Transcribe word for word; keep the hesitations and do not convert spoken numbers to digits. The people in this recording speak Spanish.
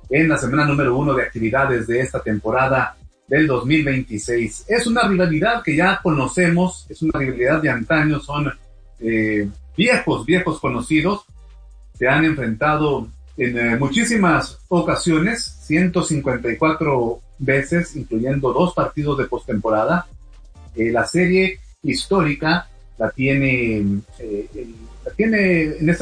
en la semana número uno de actividades de esta temporada del dos mil veintiséis. Es una rivalidad que ya conocemos, es una rivalidad de antaño, son eh, viejos, viejos conocidos, se han enfrentado en eh, muchísimas ocasiones, ciento cincuenta y cuatro veces, incluyendo dos partidos de postemporada. Eh, la serie histórica la tiene, eh, la tiene en esta